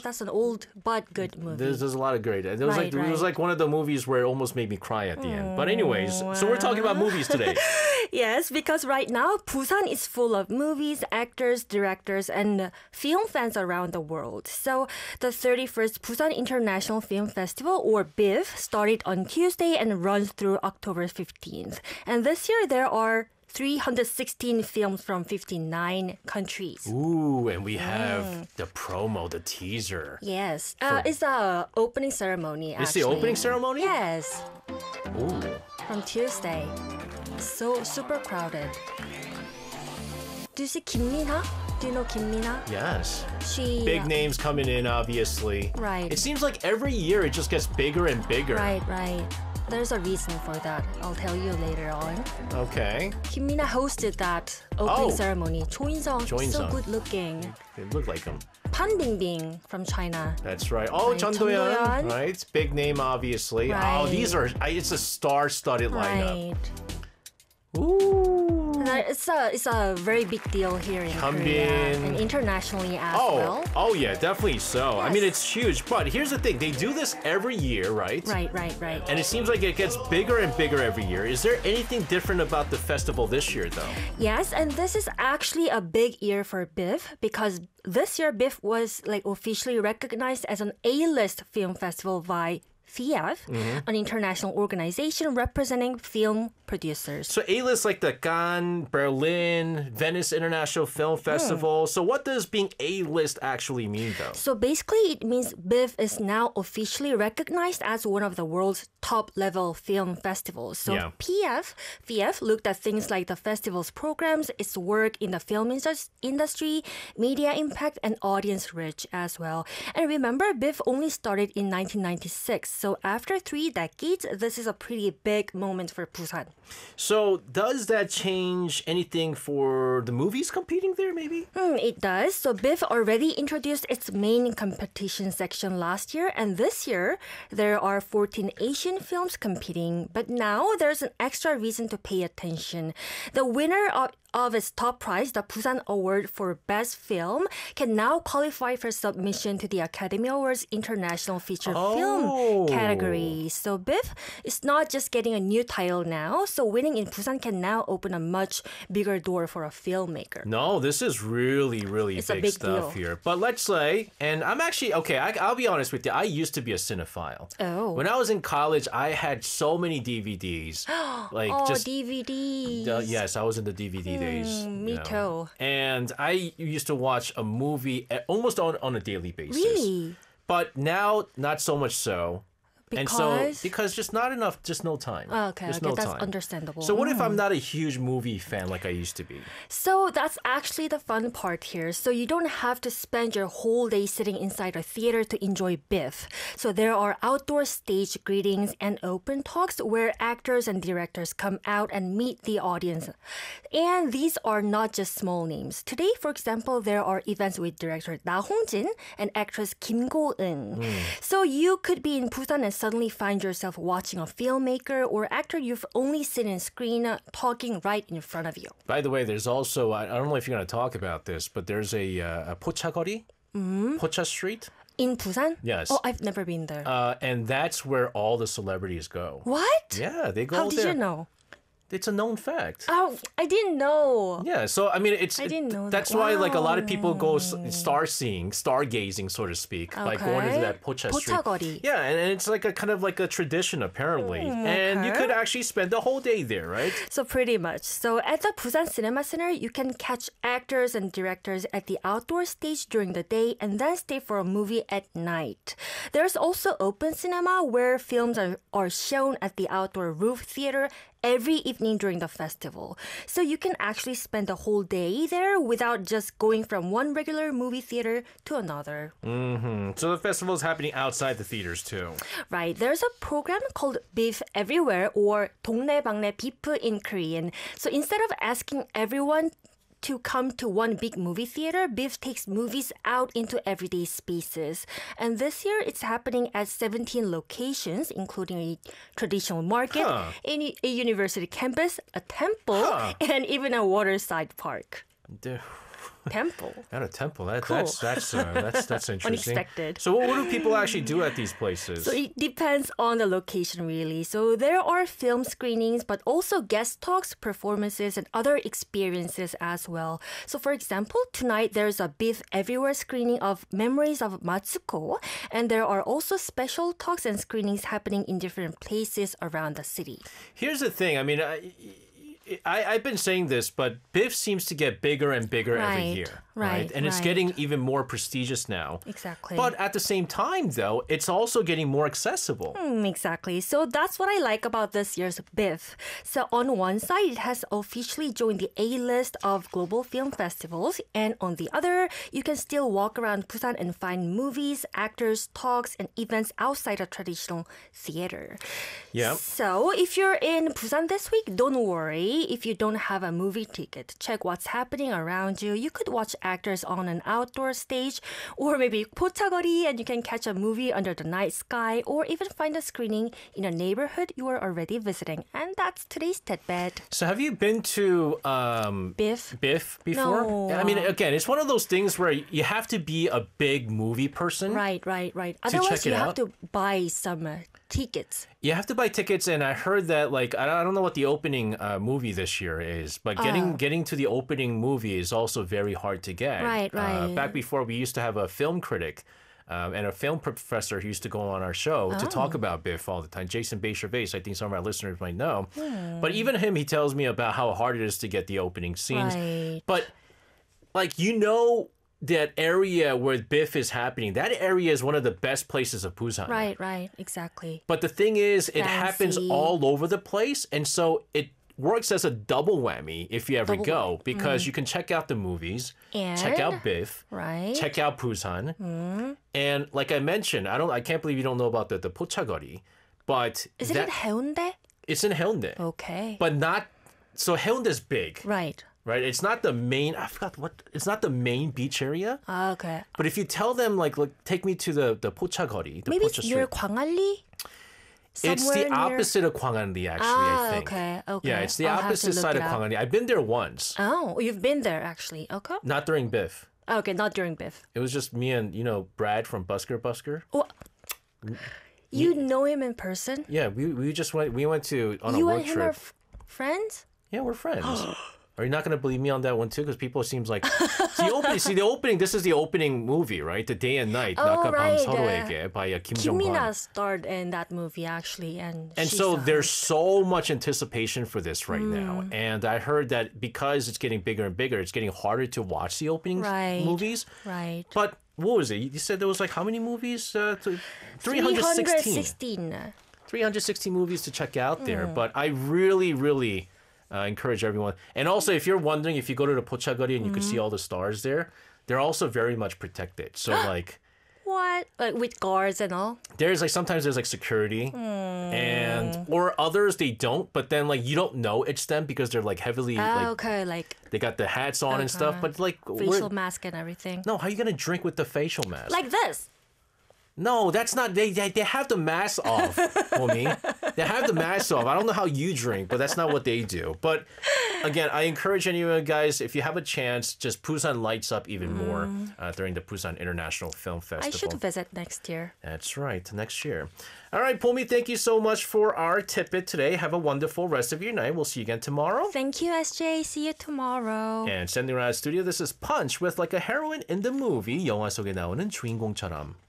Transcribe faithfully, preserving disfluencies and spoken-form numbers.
that's an old but good movie. There's, there's a lot of great. It was Right, like it was right. like one of the movies where it almost made me cry at the end. But anyways, so we're talking about movies today. Yes, because right now Busan is full of movies, actors, directors, and film fans around the world. So the thirty-first Busan International Film Festival, or B I F, started on Tuesday and runs through October fifteenth. And this year there are three hundred sixteen films from fifty-nine countries. Ooh, and we have the promo, the teaser. Yes, uh, it's a opening ceremony. It's the actually. opening ceremony? Yes, Ooh. from Tuesday. So super crowded. Do you see Kim Min-ha? Do you know Kim Min-ha? Yes. She Big names coming in, obviously. Right. It seems like every year it just gets bigger and bigger. Right, right. There's a reason for that. I'll tell you later on. Okay. Kim Min-ha hosted that opening Oh. ceremony. Cho In-sung, so In-sung. good looking. They look like him. Pan Bingbing from China. That's right. Oh, Right, Chun Chun Do-yeon. Do-yeon. Right. Big name, obviously. Oh, Right. these are, I- it's a star-studded lineup. Right. Ooh. And that- It's a it's a very big deal here in Hyun Korea Bin. and internationally as Oh, well. oh yeah, definitely so. I mean, Yes. it's huge. But here's the thing. They do this every year, right? Right, right, right. And it seems like it gets bigger and bigger every year. Is there anything different about the festival this year, though? Yes, and this is actually a big year for B I F because this year B I F was like officially recognized as an A-list film festival by F I F, Mm-hmm. an international organization representing film producers. So A-list like the Cannes, Berlin, Venice International Film Festival. So what does being A-list actually mean, though? So basically, it means B I F is now officially recognized as one of the world's top-level film festivals. So Yeah. P F, F I F looked at things like the festival's programs, its work in the film indus- industry, media impact, and audience reach as well. And remember, B I F only started in nineteen ninety-six. So after three decades, this is a pretty big moment for Busan. So does that change anything for the movies competing there, maybe? Mm, it does. So B I F already introduced its main competition section last year, and this year there are fourteen Asian films competing. But now there's an extra reason to pay attention. The winner of of its top prize, the Busan Award for Best Film, can now qualify for submission to the Academy Awards International Feature Oh. Film category. So B I F is not just getting a new title now, so winning in Busan can now open a much bigger door for a filmmaker. No, this is really, really It's a big, big stuff deal. here. But let's say, and I'm actually, okay, I, I'll be honest with you. I used to be a cinephile. Oh. When I was in college, I had so many D V Ds. like Oh, just D V Ds. Uh, yes, I was in the D V D days. me you know. too. And I used to watch a movie at- almost on, on a daily basis. Really? But now, not so much so. And so, Because? because just not enough, just no time. Oh, okay, just okay, no that's time. understandable. So what if Mm. I'm not a huge movie fan like I used to be? So that's actually the fun part here. So you don't have to spend your whole day sitting inside a theater to enjoy B I F. So there are outdoor stage greetings and open talks where actors and directors come out and meet the audience. And these are not just small names. Today, for example, there are events with director Na Hong-jin and actress Kim Go-eun. So you could be in Busan and suddenly find yourself watching a filmmaker or actor you've only seen on screen uh, talking right in front of you. By the way, there's also, I I don't know if you're going to talk about this, but there's a, uh, a Pochagori, mm-hmm. Pocha Street. In Busan? Yes. Oh, I've never been there. Uh, and that's where all the celebrities go. what? Yeah, they go How did there. you know? It's a known fact. Oh, I didn't know. Yeah, so I mean, it's I didn't it- know that. that's why like a lot of people go s- Wow. star seeing, stargazing, so to speak, by going into Okay. that Pocha Pochagori. Street. Yeah, and, and it's like a kind of like a tradition apparently, and you okay. could actually spend the whole day there, right? So pretty much. So at the Busan Cinema Center, you can catch actors and directors at the outdoor stage during the day and then stay for a movie at night. There's also open cinema where films are, are shown at the outdoor roof theater every evening during the festival. So you can actually spend the whole day there without just going from one regular movie theater to another. Hmm. So the festival is happening outside the theaters too. Right. There's a program called Beef Everywhere or 동네방네 비프 in Korean. So instead of asking everyone to come to one big movie theater, B I F takes movies out into everyday spaces. And this year, it's happening at seventeen locations, including a traditional market, Huh. a, a university campus, a temple, Huh. and even a waterside park. The- temple. At a temple. That, Cool. That's that's uh, that's that's interesting. Unexpected. So what, what do people actually do at these places? So it depends on the location, really. So there are film screenings, but also guest talks, performances, and other experiences as well. So for example, tonight there's a Biff Everywhere screening of Memories of Matsuko, and there are also special talks and screenings happening in different places around the city. Here's the thing. I mean, I, I, I've been saying this, but Biff seems to get bigger and bigger every Right, year. right, And it's right. getting even more prestigious now. Exactly. But at the same time, though, it's also getting more accessible. Mm, exactly. So that's what I like about this year's Biff. So on one side, it has officially joined the A-list of global film festivals. And on the other, you can still walk around Busan and find movies, actors, talks, and events outside a traditional theater. Yeah. So if you're in Busan this week, don't worry. If you don't have a movie ticket, check what's happening around you. You could watch actors on an outdoor stage, or maybe 포차거리, and you can catch a movie under the night sky, or even find a screening in a neighborhood you are already visiting. And that's today's tidbit. So have you been to um, Biff? Biff before? No. I mean, again, it's one of those things where you have to be a big movie person. Right, right, right. To Otherwise, check you it have out? to buy some uh, tickets. You have to buy tickets, and I heard that like I I don't know what the opening uh, movie this year is, but getting Oh. getting to the opening movie is also very hard to get. Right, Uh, right. back before, we used to have a film critic. Um, and a film professor who used to go on our show to talk Oh. about Biff all the time. Jason Bay-Gervais, I think some of our listeners might know. Hmm. But even him, he tells me about how hard it is to get the opening scenes. Right. But like, you know, that area where Biff is happening, that area is one of the best places of Busan. Right, right. Exactly. But the thing is, it happens Fancy. all over the place. And so it works as a double whammy if you ever Double go, because you can check out the movies, check out And- Biff, Right. check out Busan. And like I mentioned, I don't, I can't believe you don't know about the, the 포차거리, but Is it that, in Haeundae? it's in Haeundae, Okay. but not, so Haeundae's big, Right. right? It's not the main, I forgot what, it's not the main beach area. Ah, okay. But if you tell them, like, look, take me to the, the 포차거리, the Maybe Pocha it's near Street. Gwangalli? It's the Somewhere near- opposite of Gwangalli, actually, Ah, I think. okay, okay. Yeah, it's the I'll have to opposite look side it of up. Gwangalli. I've been there once, Oh, you've been there actually. Okay. not during Biff. Okay, not during Biff. It was just me and, you know, Brad from Busker Busker. Oh, you know him in person? Yeah, we, we just went, we went to, on a You work and him are trip. f- friends? Yeah, we're friends. Are you not going to believe me on that one too? Because people seems like see, opening, see the opening. This is the opening movie, right? The Day and Night. Oh, 낙하밤 right, 서로에게 by uh, Kim Jong Kim Mina Un. starred in that movie actually, and And she's so the there's host. so much anticipation for this right now. Mm. And I heard that because it's getting bigger and bigger, it's getting harder to watch the opening Right. movies. right. But what was it? You said there was like how many movies? Uh, to, three hundred sixteen. three hundred sixteen. three hundred sixteen movies to check out there. Mm. But I really, really uh, encourage everyone. And also, if you're wondering, if you go to the 포차거리 and you can Mm-hmm. see all the stars there, they're also very much protected. So like, What? Like with guards and all? there's like sometimes there's like security, and or others they don't. But then like you don't know it's them because they're like heavily Ah, like okay, like they got the hats on and stuff. But like, facial we're, mask and everything. no, how are you gonna drink with the facial mask? Like this. No, that's not. They they, they have the mask off, homie. They have the mask off. I don't know how you drink, but that's not what they do. But again, I encourage anyone, guys, if you have a chance, just Busan lights up even more uh, during the Busan International Film I Festival. should visit next year. That's right, next year. All right, Pomi, thank you so much for our tidbit today. Have a wonderful rest of your night. We'll see you again tomorrow. Thank you, S J. See you tomorrow. And sending around the studio, this is Punch with like a heroine in the movie 영화 속에 나오는 주인공처럼.